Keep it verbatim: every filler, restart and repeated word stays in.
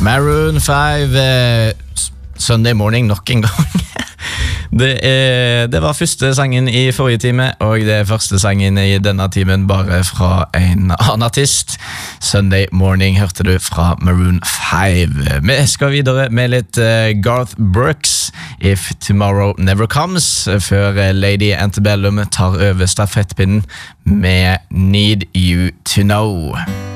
Maroon five, eh, Sunday Morning nok en gang. det, er, det var første sangen i forrige time, og det er første sangen i denne timen bare fra en annen artist. Sunday Morning hørte du fra Maroon five. Vi skal videre med litt eh, Garth Brooks, If Tomorrow Never Comes, før Lady Antebellum tar over stafettpinnen med Need You To Know.